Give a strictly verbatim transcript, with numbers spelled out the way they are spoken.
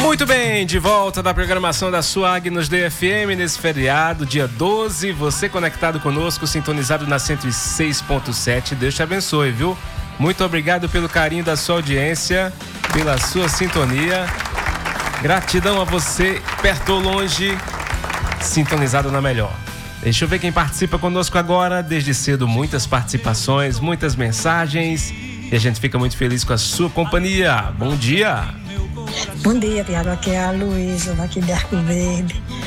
Muito bem, de volta da programação da sua Agnus D F M nesse feriado, dia doze. Você conectado conosco, sintonizado na cento e seis ponto sete. Deus te abençoe, viu? Muito obrigado pelo carinho da sua audiência, pela sua sintonia. Gratidão a você, perto ou longe, sintonizado na melhor. Deixa eu ver quem participa conosco agora. Desde cedo, muitas participações, muitas mensagens. E a gente fica muito feliz com a sua companhia. Bom dia! Bom dia, Tiago. Aqui é a Luísa, aqui de Arco Verde.